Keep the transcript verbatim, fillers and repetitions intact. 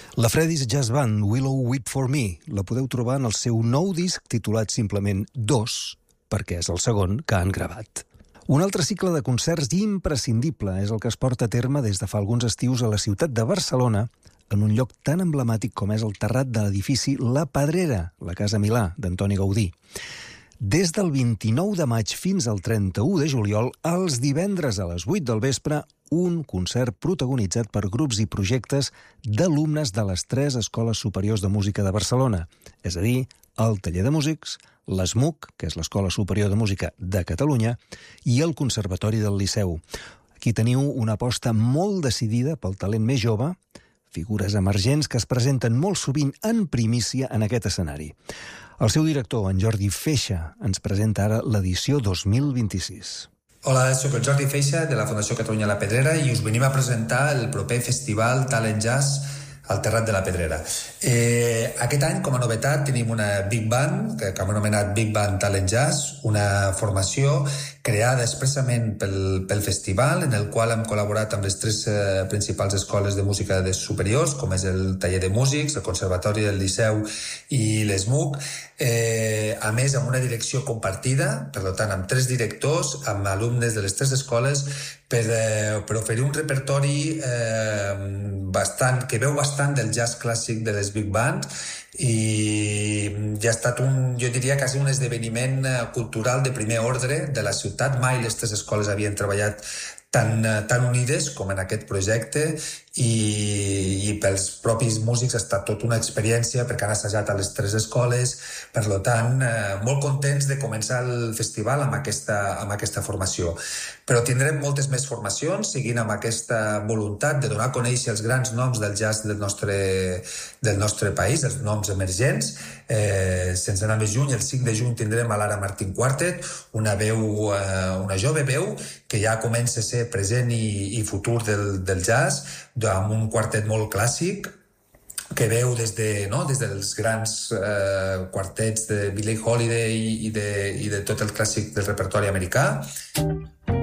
La Freddy's Jazz Band, Willow Weep for Me, la podeu trobar en el seu nou disc titulat simplement Dos, perquè és el segon que han gravat. Un altre cicle de concerts imprescindible és el que es porta a terme des de fa alguns estius a la ciutat de Barcelona, en un lloc tan emblemàtic com és el terrat de l'edifici La Pedrera, la Casa Milà, d'Antoni Gaudí. Des del vint-i-nou de maig fins al trenta-u de juliol, els divendres a les vuit del vespre, un concert protagonitzat per grups i projectes d'alumnes de les tres escoles superiors de música de Barcelona, és a dir, el Taller de Músics, l'ESMUC, que és l'Escola Superior de Música de Catalunya, i el Conservatori del Liceu. Aquí teniu una aposta molt decidida pel talent més jove, figures emergents que es presenten molt sovint en primícia en aquest escenari. El seu director, en Jordi Feixa, ens presenta ara l'edició dos mil vint-i-sis. Hola, soc el Jordi Feixa de la Fundació Catalunya La Pedrera i us venim a presentar el proper festival Talent Jazz al Terrat de la Pedrera. Eh, aquest any, com a novetat, tenim una Big Band, que, que hem anomenat Big Band Talent Jazz, una formació creada expressament pel, pel festival, en el qual hem col·laborat amb les tres eh, principals escoles de música de superiors, com és el Taller de Músics, el Conservatori del Liceu i l'ESMUC, eh, a més amb una direcció compartida, per tant amb tres directors, amb alumnes de les tres escoles, per, eh, per oferir un repertori eh, bastant, que veu bastant del jazz clàssic de les big bands, i ja ha estat un, jo diria, quasi un esdeveniment cultural de primer ordre de la ciutat. Mai les tres escoles havien treballat tan, tan unides com en aquest projecte, i, i pels propis músics ha estat tot una experiència perquè han assajat a les tres escoles. Per tant, eh, molt contents de començar el festival amb aquesta, amb aquesta formació. Però tindrem moltes més formacions, seguint amb aquesta voluntat de donar a conèixer els grans noms del jazz del nostre, del nostre país, els noms emergents. Eh, sense anar més lluny, el cinc de juny tindrem a l'Ara Martín Quartet, una veu, eh, una jove veu que ja comença a ser present i, i futur del, del jazz, amb un quartet molt clàssic que veu des, de, no, des dels grans eh, quartets de Billie Holiday i de, i de tot el clàssic del repertori americà.